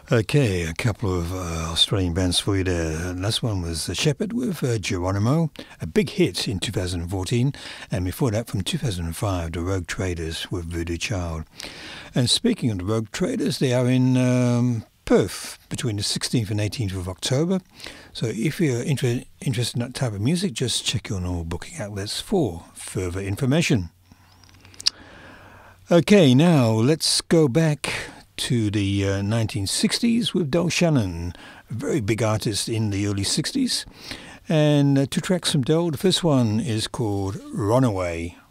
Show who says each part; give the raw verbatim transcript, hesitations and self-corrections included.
Speaker 1: Okay, a couple of uh, Australian bands for you there. Last one was Shepherd with uh, Geronimo, a big hit in two thousand fourteen, and before that from two thousand five, the Rogue Traders with Voodoo Child. And speaking of the Rogue Traders, they are in um, Perth between the sixteenth and eighteenth of October. So if you're inter- interested in that type of music, just check your normal booking outlets for further information. Okay, now let's go back to the uh, nineteen sixties with Del Shannon, a very big artist in the early sixties. And uh, two tracks from Del. The first one is called Runaway.